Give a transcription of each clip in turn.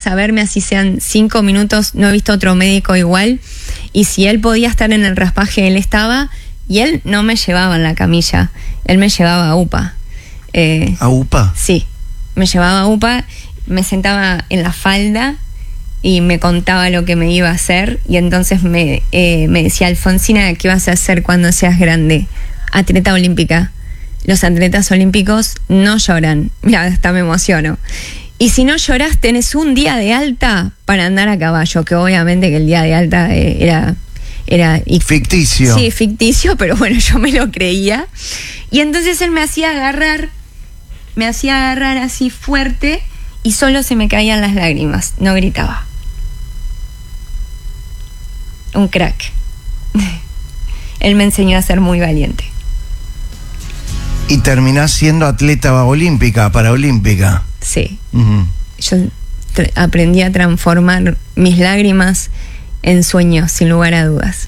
a verme, así sean 5 minutos, no he visto otro médico igual, y si él podía estar en el raspaje, él estaba, y él no me llevaba en la camilla, él me llevaba a UPA. ¿A UPA? Sí, me llevaba a UPA, me sentaba en la falda y me contaba lo que me iba a hacer, y entonces me decía: Alfonsina, ¿qué vas a hacer cuando seas grande? Atleta olímpica. Los atletas olímpicos no lloran. Mira, hasta me emociono. Y si no llorás, tenés un día de alta para andar a caballo, que obviamente que el día de alta era ficticio. Sí, ficticio, pero bueno, yo me lo creía. Y entonces él me hacía agarrar así fuerte, y solo se me caían las lágrimas, no gritaba. Un crack. Él me enseñó a ser muy valiente. Y terminás siendo atleta olímpica, paraolímpica. Sí. Uh-huh. Yo aprendí a transformar mis lágrimas en sueños, sin lugar a dudas.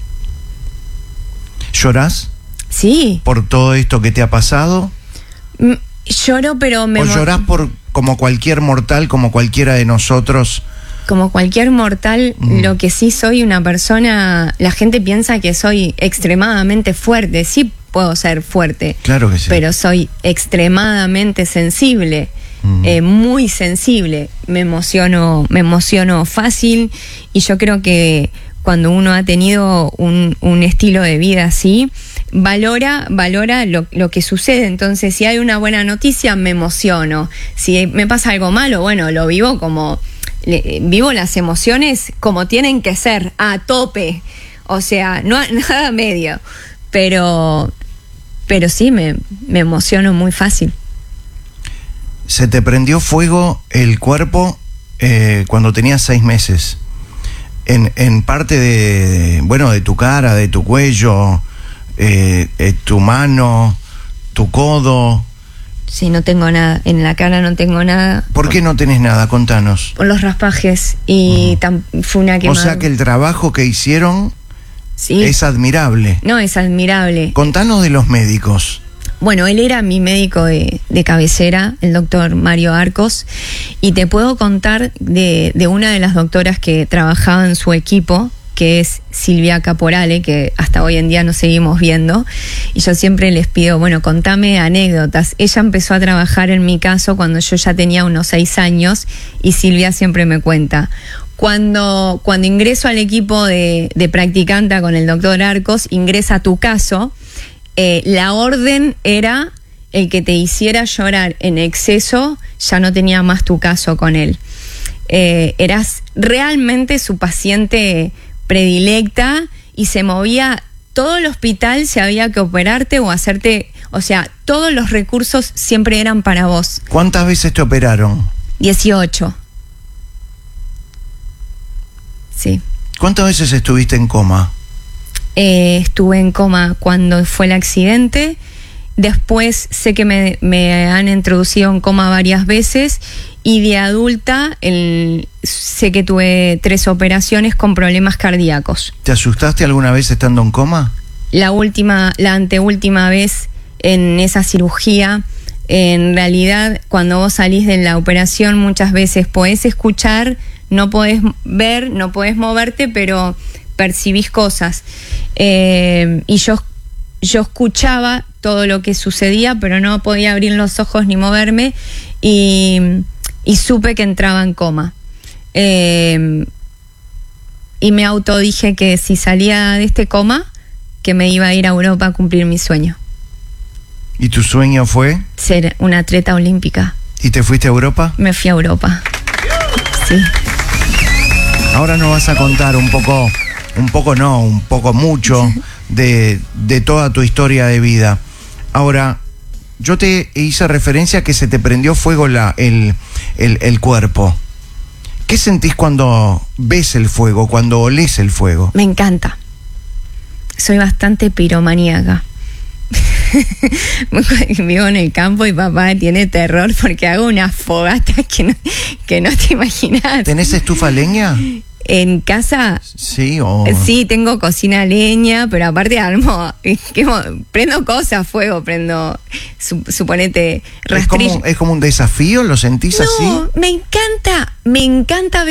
¿Llorás? Sí. ¿Por todo esto que te ha pasado? Lloro, pero ¿O llorás como cualquier mortal, como cualquiera de nosotros? Como cualquier mortal, lo que sí soy una persona, la gente piensa que soy extremadamente fuerte. Sí puedo ser fuerte, claro que sí, pero soy extremadamente sensible, muy sensible. Me emociono fácil, y yo creo que cuando uno ha tenido un estilo de vida así, valora lo que sucede. Entonces, si hay una buena noticia, me emociono. Si me pasa algo malo, bueno, lo vivo vivo las emociones como tienen que ser, a tope, o sea, no nada medio, pero sí me emociono muy fácil. Se te prendió fuego el cuerpo cuando tenías 6 meses, en parte de tu cara, de tu cuello, tu mano, tu codo. Sí, no tengo nada. En la cara no tengo nada. ¿Por qué no tenés nada? Contanos. Por los raspajes. Y fue una quemada. O sea que el trabajo que hicieron, sí, es admirable. No, es admirable. Contanos de los médicos. Bueno, él era mi médico de cabecera, el doctor Mario Arcos, y te puedo contar de una de las doctoras que trabajaba en su equipo, que es Silvia Caporale, que hasta hoy en día nos seguimos viendo, y yo siempre les pido, bueno, contame anécdotas. Ella empezó a trabajar en mi caso cuando yo ya tenía unos 6 años, y Silvia siempre me cuenta. Cuando ingreso al equipo de practicanta con el doctor Arcos, ingresa tu caso, la orden era el que te hiciera llorar en exceso, ya no tenía más tu caso con él. Eras realmente su paciente predilecta, y se movía todo el hospital si había que operarte o hacerte, o sea, todos los recursos siempre eran para vos. ¿Cuántas veces te operaron? 18. Sí. ¿Cuántas veces estuviste en coma? Estuve en coma cuando fue el accidente. Después sé que me han introducido en coma varias veces, y de adulta sé que tuve 3 operaciones con problemas cardíacos. ¿Te asustaste alguna vez estando en coma? La anteúltima vez en esa cirugía, en realidad cuando vos salís de la operación muchas veces podés escuchar, no podés ver, no podés moverte, pero percibís cosas. Y yo escuchaba todo lo que sucedía, pero no podía abrir los ojos ni moverme, y supe que entraba en coma. Y me autodije que si salía de este coma, que me iba a ir a Europa a cumplir mi sueño. ¿Y tu sueño fue? Ser una atleta olímpica. ¿Y te fuiste a Europa? Me fui a Europa. Sí. Ahora nos vas a contar un poco mucho de toda tu historia de vida. Ahora, yo te hice referencia a que se te prendió fuego el cuerpo. ¿Qué sentís cuando ves el fuego, cuando olés el fuego? Me encanta. Soy bastante piromaníaca. Vivo en el campo y papá tiene terror porque hago unas fogatas que no te imaginas. ¿Tenés estufa leña? En casa, sí, sí, tengo cocina a leña, pero aparte prendo cosas, fuego, suponete rastrillo. ¿Es como un desafío? ¿Lo sentís así? No, me encanta